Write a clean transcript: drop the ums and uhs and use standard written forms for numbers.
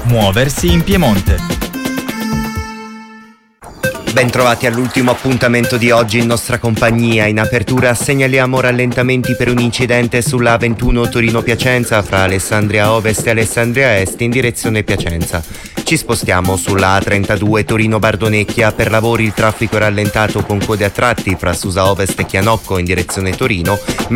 Muoversi in Piemonte. Bentrovati all'ultimo appuntamento di oggi in nostra compagnia. In apertura segnaliamo rallentamenti per un incidente sulla A21 Torino-Piacenza fra Alessandria Ovest e Alessandria Est in direzione Piacenza. Ci spostiamo sulla A32 Torino-Bardonecchia. Per lavori il traffico è rallentato con code a tratti fra Susa Ovest e Chianocco in direzione Torino,